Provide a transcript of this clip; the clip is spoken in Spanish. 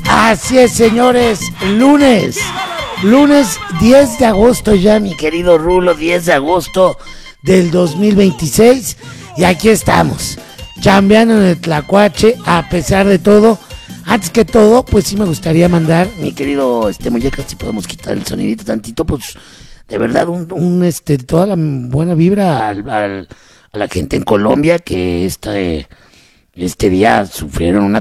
Así es, señores, lunes 10 de agosto ya, mi querido Rulo, 10 de agosto del 2026, y aquí estamos, chambeando en el Tlacuache, a pesar de todo. Antes que todo, pues sí me gustaría mandar, mi querido Muñeca, si podemos quitar el sonidito tantito, pues de verdad, toda la buena vibra a la gente en Colombia que este día sufrieron una